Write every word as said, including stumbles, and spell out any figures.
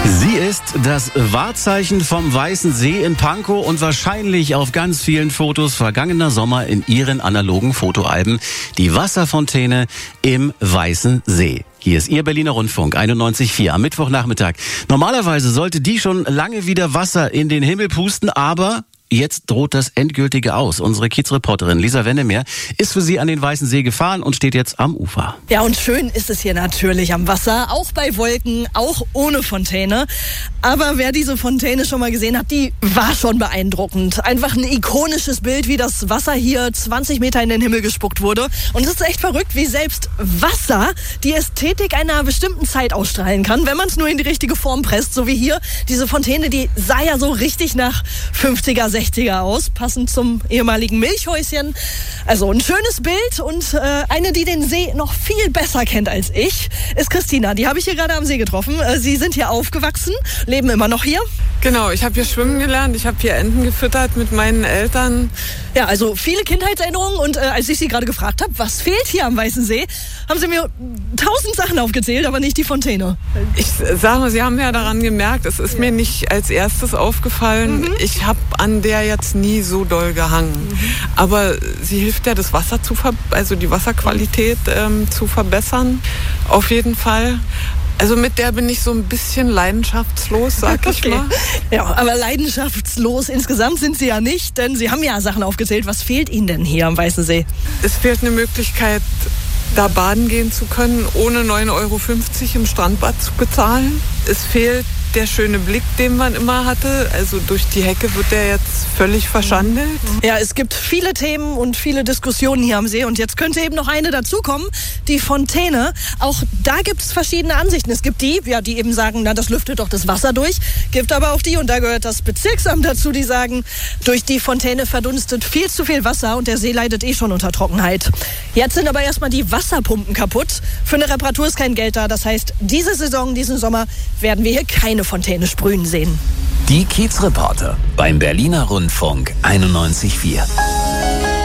Sie ist das Wahrzeichen vom Weißen See in Pankow und wahrscheinlich auf ganz vielen Fotos vergangener Sommer in Ihren analogen Fotoalben. Die Wasserfontäne im Weißen See. Hier ist Ihr Berliner Rundfunk einundneunzig Komma vier am Mittwochnachmittag. Normalerweise sollte die schon lange wieder Wasser in den Himmel pusten, aber jetzt droht das Endgültige aus. Unsere Kiez-Reporterin Lisa Wennemeer ist für Sie an den Weißen See gefahren und steht jetzt am Ufer. Ja, und schön ist es hier natürlich am Wasser, auch bei Wolken, auch ohne Fontäne. Aber wer diese Fontäne schon mal gesehen hat, die war schon beeindruckend. Einfach ein ikonisches Bild, wie das Wasser hier zwanzig Meter in den Himmel gespuckt wurde. Und es ist echt verrückt, wie selbst Wasser die Ästhetik einer bestimmten Zeit ausstrahlen kann, wenn man es nur in die richtige Form presst. So wie hier, diese Fontäne, die sah ja so richtig nach fünfziger, sechziger aus, passend zum ehemaligen Milchhäuschen. Also ein schönes Bild und äh, eine, die den See noch viel besser kennt als ich, ist Christina. Die habe ich hier gerade am See getroffen. Äh, Sie sind hier aufgewachsen, leben immer noch hier. Genau, ich habe hier schwimmen gelernt, ich habe hier Enten gefüttert mit meinen Eltern. Ja, also viele Kindheitserinnerungen und äh, als ich Sie gerade gefragt habe, was fehlt hier am Weißen See, haben Sie mir tausend Sachen aufgezählt, aber nicht die Fontäne. Ich sage, Sie haben ja daran gemerkt, es ist ja. mir nicht als erstes aufgefallen. Mhm. Ich habe an der jetzt nie so doll gehangen. Mhm. Aber sie hilft ja, das Wasser zu ver- also die Wasserqualität ähm, zu verbessern, auf jeden Fall. Also mit der bin ich so ein bisschen leidenschaftslos, sag ich okay. mal. Ja, aber leidenschaftslos insgesamt sind Sie ja nicht, denn Sie haben ja Sachen aufgezählt. Was fehlt Ihnen denn hier am Weißen See? Es fehlt eine Möglichkeit, da baden gehen zu können, ohne neun Euro fünfzig im Strandbad zu bezahlen. Es fehlt der schöne Blick, den man immer hatte. Also durch die Hecke wird der jetzt völlig verschandelt. Ja, es gibt viele Themen und viele Diskussionen hier am See. Und jetzt könnte eben noch eine dazukommen, die Fontäne. Auch da gibt es verschiedene Ansichten. Es gibt die, ja, die eben sagen, na, das lüftet doch das Wasser durch. Gibt aber auch die, und da gehört das Bezirksamt dazu, die sagen, durch die Fontäne verdunstet viel zu viel Wasser und der See leidet eh schon unter Trockenheit. Jetzt sind aber erstmal die Wasserpumpen kaputt. Für eine Reparatur ist kein Geld da. Das heißt, diese Saison, diesen Sommer werden wir hier keine Fontäne sprühen sehen. Die Kiez-Reporter beim Berliner Rundfunk einundneunzig Komma vier.